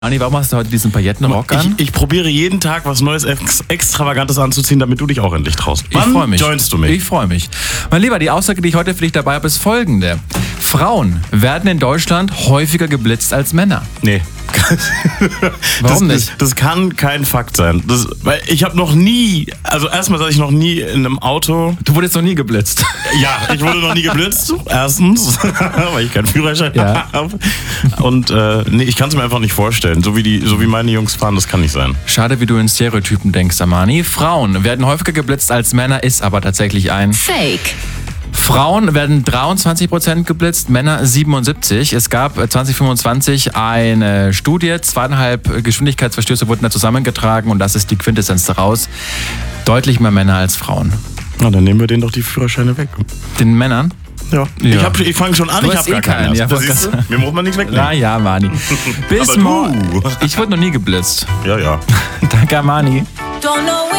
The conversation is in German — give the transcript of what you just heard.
Anni, warum hast du heute diesen Paillettenrock an? Ich probiere jeden Tag was Neues, Extravagantes anzuziehen, damit du dich auch endlich traust. Ich freue mich. Joinst du mich? Ich freue mich. Mein Lieber, die Aussage, die ich heute für dich dabei habe, ist folgende. Frauen werden in Deutschland häufiger geblitzt als Männer. Nee. Warum nicht? Das kann kein Fakt sein. Weil ich habe noch nie, also erstmal saß ich noch nie in einem Auto. Du wurdest noch nie geblitzt. Ja, ich wurde noch nie geblitzt. Erstens, weil ich keinen Führerschein habe. Und nee, ich kann es mir einfach nicht vorstellen. So wie meine Jungs fahren, das kann nicht sein. Schade, wie du in Stereotypen denkst, Amani. Frauen werden häufiger geblitzt als Männer, ist aber tatsächlich ein Fake. Frauen werden 23% geblitzt, Männer 77%. Es gab 2025 eine Studie, 2,5 Geschwindigkeitsverstöße wurden da zusammengetragen und das ist die Quintessenz daraus. Deutlich mehr Männer als Frauen. Na, dann nehmen wir denen doch die Führerscheine weg. Den Männern? Ja. Ich fange schon an, Du ich hast habe gar keinen. Ja, Mir muss man nichts wegnehmen. Na ja, Mani. Bis morgen. Ich wurde noch nie geblitzt. Ja. Danke, Mani. Don't know